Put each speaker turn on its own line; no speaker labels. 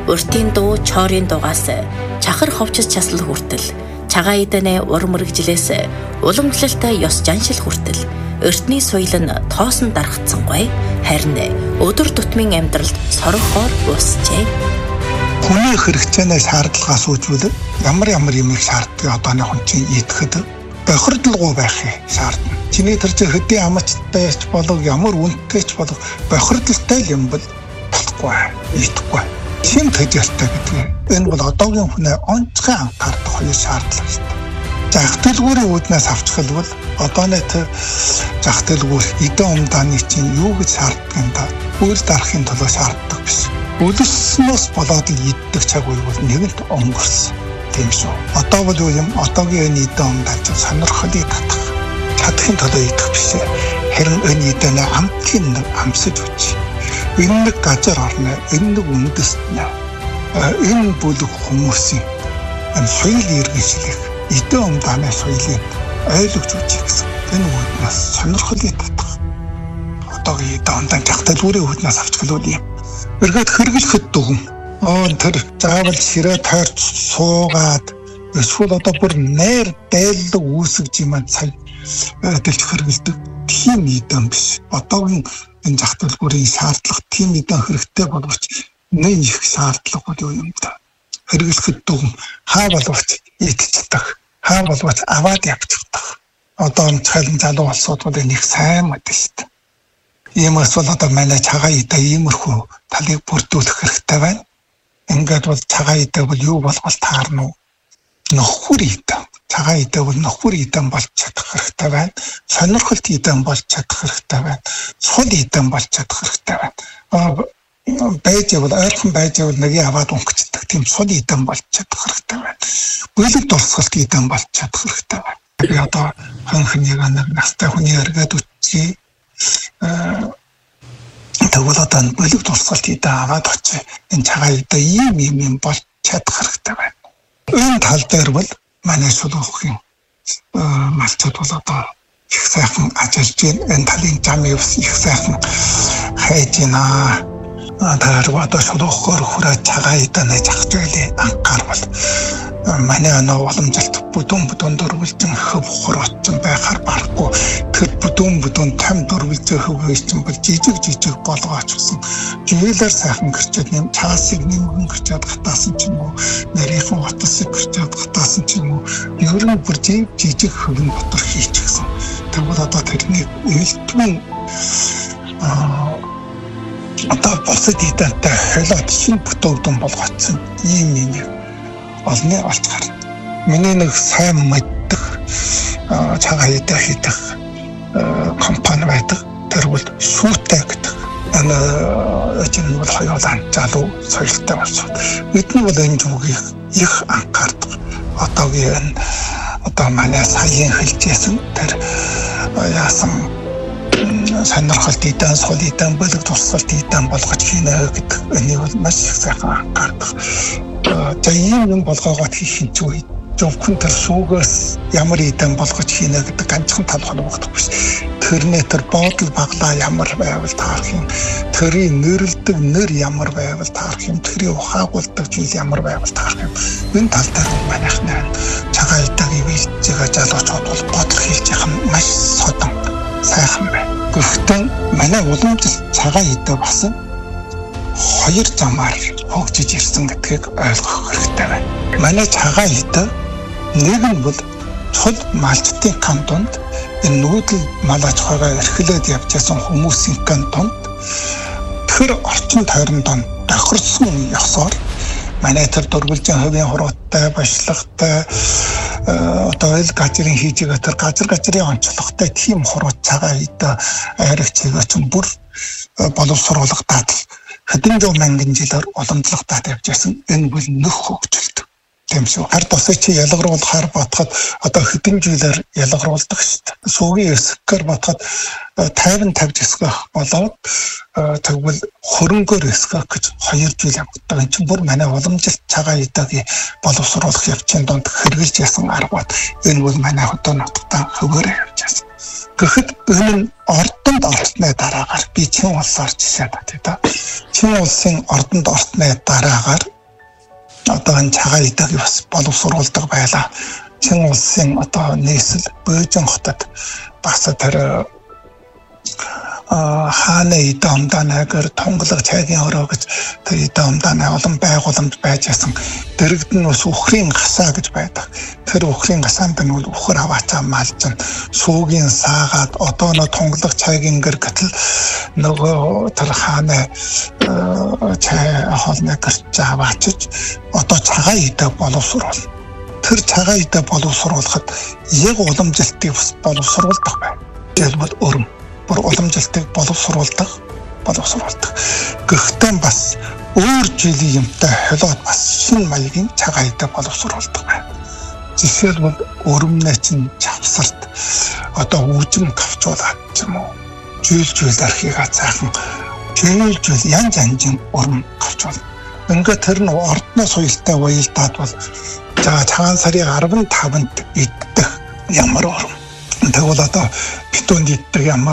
Өртийн дуу, чорын дуугаас чахар ховчс часлал хүртэл, цагаан эдэнэ ур мэрэгжлээс уламжлалтай ёс жаншил хүртэл эртний соёл нь тоосон дарагдсангүй, харин өдөр тутмын амьдралд соргохоор уусжээ.
Хүний хэрэгцээнээ шаардлагаас үүжүүлээд ямар юмыг шаарддаг одооны хүн чинь идэхэд бохирдолгүй байхыг шаардна. Чиний тэр чинь хэдийн амттай ч болов ямар үнэтэй ч болов бохирдолтой юм бол болохгүй, идэхгүй. Шим төжилтэй гэдэг. Энэ бол одоогийн хүнээ онцгой анхаардаг хоёр шаардлага шүү дээ. Зах дэлгүүрийн үүднээс авчихвал бол одооны тэр зах дэлгүүр эдэн умдааны чинь юу гэж шаарддаг юм да? Үйл дарахын төлөө шаарддаг биш. Үлсснээс болоод иддэг цаг үе бол нэгэнт өнгөрсөн. Тийм шүү. Одоо бол юу юм? Одоогийн энэ эдэн умдаа чинь сонирхлыг татах. Чадахын төлөө идэх биш. Харин энэ эдэнэ амтлын амсаж үуч. Энэ нэг газар орно, энэ нэг үндэстнэ. Энэ бүлэг хүмүүсийн энэ соёл иргэншлэх, эдэн умдааны соёлыг ойлгож үуч гэсэн. Энэ үүднээс сонирхлыг татах. Одоогийн эдэн умдаан жахталгүүрийн үүднээс авчихвал юм. Эргээд хэрэглэхэд дүгэн. Тэр заавал ширээ тойрч суугаад эсвэл одоо бүр нээр дайлдаг үүсгэж юм цаг дэлж хэрэглэдэг. Тийм эдэн биш. Одоогийн энэ зах дэлгүүрийн шаардлага тийм эдэн хэрэгтэй боловч нэг их шаардлага бол юм да. Хэрэглэхэд дүгэн хаа боловч идчихдэг. Хаа боловч аваад явчихдаг. Одоо цалин залуу улсууд бол энэ их сайн мэт шүү дээ. Ийм эсвэл одоо манай цагаан эдэ иймэрхүү талыг бүрдүүлэх хэрэгтэй байна. Ингээд бол цагаан эдэ бол юу болгол таарна уу? Нөхөр эдэ. Цагаан эдэ бол нөхөр эдэн болж чадах хэрэгтэй байна. Сонирхолт эдэн болж чадах хэрэгтэй байна. Сул эдэн болж чадах хэрэгтэй байна. Байжвал ойрхон байжвал нэг аваад өнгөцдөг тийм сул эдэн болж чадах хэрэгтэй байна. Бүлэг дурсгалт эдэн болж чадах хэрэгтэй байна. Би одоо ханхныг нэг настай хүний эргээд үчи тэгвэл одоо бүлэг дурсгалт эдэн аваад очив. Энэ цагаан эдэ ийм болж чадах хэрэгтэй байна. Энэ тал дээр бол манай шулуухын малчууд бол одоо их сайхан ажиллаж байна. Энэ талын зам их сайхан хайж байна. Тэр одоо шулуухаар хүрээ цагаан эдэнэ зах зээлийн анхаарал манай оноо уламжлалт бүдүүн дөрвөлжин хөв хурцсан байхаар барахгүй тэр бүдүүн там дөрвөлжин хөвгөөсөн бол жижиг болгоочсон жийлэр сайхан гэрчээд нэм цаасыг нэмгэн гэрчээд гатаасан ч юм уу нарийнхан готосыг гэрчээд гатаасан ч юм уу ер нь бүр жижиг хөвгөн дотор хийчихсэн. Тэгвэл одоо тэрний элтмэн одоо босод идэнтэй холиод шин бүтөөгдөн болгоцсон ийм олны олцгаар. Миний нэг сайн мэддэг цагаан эдэ хийдэг компани байдаг. Тэр бол шүүтэй гэдэг. Энэ бол хоёулаа залуу соёлтой болсон. Эдний бол энэ зүгийг их анхаардаг. Одоогийн одоо манай саяын хэлжсэн тэр яасан сонирхолт эдэн, сул эдэн, бүлэг дурсгалт эдэн болгож хийнэ гэдэг энийг бол маш их сайхан анхаардаг. За ийм юм болгоогоод хийх нь зүг. Зөвхөн тэр сүүгээс ямар эдэн болгож хийнэ гэдэг ганцхан тал холбогдох биш. Тэрний тэр бодол баглаа ямар байвал таарах юм. Тэрийн нэрэлдэг нэр ямар байвал таарах юм. Тэрийн ухаагуулдаг зүйл ямар байвал таарах юм. Энэ тал дээр манайхны цагаан эдэгийн визэгээ залуучууд бол бодол хийж явах нь маш содон сайхан байна. Гэхдээ манай уламжлалт цагаан эдэ басан хоёр замаар хөгжиж ирсэн гэдгийг ойлгох хэрэгтэй байна. Манай цагаан эдэ нэг нь бол цул малчтын кантонд энэ нүүдэл мал аж ахуйгаа эрхлээд явж байсан хүмүүсийн кантонд тэр орчин тойронд тохирсон ёсоор манай тэр дөрвөлжин хувийн хуруутай башлахтай одоо ил газрын хийж байгаа тэр газрын онцлогтой тийм хуруу цагаан эдэ айрагчгаа ч бүр боловсруулагдаад хэдэн зуун мянган жилээр уламжлалтад явж байсан энэ бол нөх хөгжилт. Тийм шүү. Хард усыг чи ялгаруулахаар ботход одоо хэдэн жилээр ялгаруулдаг шүү дээ. Сүүгийн эсгээр ботход 50 эсгэх болоод тэгвэл хөрөнгөөр эсгэх гэж 2 жил явагддаг. Энэ чинь бүр манай уламжлалт цагаан эдэгийн боловсруулах явцын донд хэрэгжилж ясан аргууд энэ бол манай одоо нутагтаа хөвөөрөө явж байсан. Гэхдээ энэ ордонд орсны дараагаар би чин улсаар жишээ татъя да. Чин улсын ордонд орсны дараагаар одоо энэ цагаан идэг бас боловсруулдаг байлаа. Чин улсын одоо нийслэл Бөөжин хотод бас тэр хааны идамданагэр тонголог цайгийн ороо гэж тэр идамданаа олон байгууламж байж байсан. Дэрэгд нь бас үхрийн гасаа гэж байдаг. Тэр үхрийн гасаанд нь үхэр аваачаа малжин сүүгийн саагаад одоо нөө тонголог цайгийн гэр гэтэл нөгөө тэр хааны цай хоолны гэрч аваачиж одоо цагаан идэ боловсруулна. Тэр цагаан идэ боловсруулахад яг уламжлалтыг бас боловсруулдаг байна. Тэгвэл өрөм бүр уламжлалтыг боловсруулдаг. Гэхдээ бас өөр жилийн юмтай холиод бас шинэ маягийн цагаан идэ боловсруулдаг байна. Жишээлбэл өрөмнөө чинь чавсарт одоо үжим тавчуулаад ч юм уу жийлжүүл архигаа цаахан жийлжүүл янз янзын өрөм тавчуул. Ингээд тэр нь ордны соёлтой уялдаад бол цагаан сарын 15-нд идэх ямар өрөм. Тэгвэл одоо битүүнд иддэг ямар